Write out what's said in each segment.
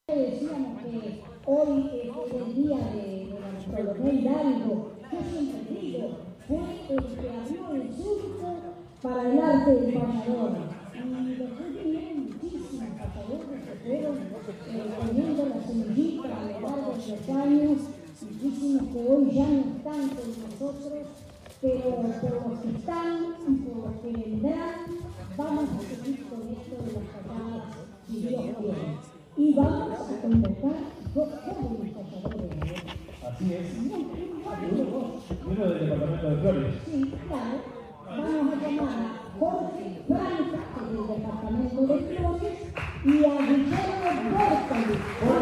Decíamos que hoy es el día de la Coronel Hidalgo. Yo siempre digo, fue el que abrió el surco para el arte del payador. Y después vinieron muchísimos payadores que fueron poniendo la semillita a lo largo de los años, muchísimos que hoy ya no están con nosotros, pero por los que están y por los que vendrán, vamos a seguir con esto de las payadas, si Dios quiere. Y vamos a convocar dos jóvenes payadores. Así es. Uno del departamento de Flores. Sí, claro. Vamos a llamar a Jorge Franca, que es del departamento de Flores, y a Guillermo Bortoli.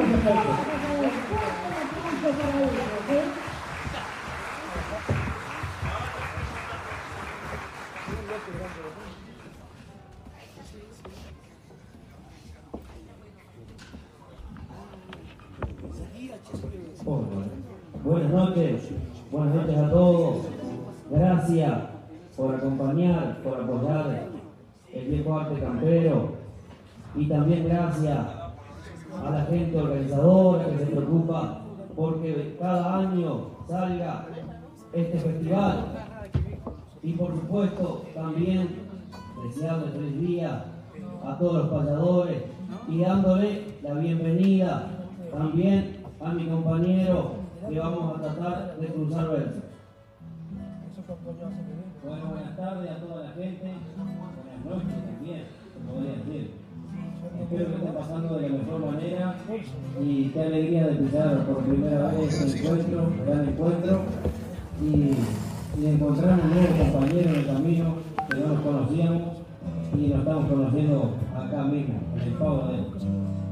Buenas noches a todos. Gracias por acompañar, por apoyar el viejo arte campero, y también gracias a la gente organizadora que se preocupa porque cada año salga este festival, y por supuesto también deseando feliz día a todos los payadores y dándole la bienvenida también a mi compañero que vamos a tratar de cruzar versos. Bueno, buenas tardes a toda la gente, buenas noches también, podría decir. Espero que estén pasando de la mejor manera y qué alegría de pisar por primera vez este encuentro, gran encuentro, y de encontrar un nuevo compañero en el camino que no nos conocíamos y nos estamos conociendo acá mismo, en el Pavo de él.